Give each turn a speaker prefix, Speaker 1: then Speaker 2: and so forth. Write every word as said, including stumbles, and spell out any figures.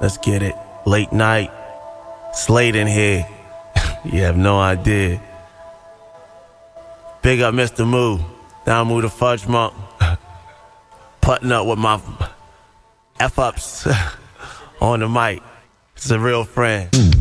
Speaker 1: Let's get it. Late night. Slade in here. You have no idea. Big up Mister Moo. Down Moo the Fudge Monk. Putting up with my F-ups on the mic. It's a real friend.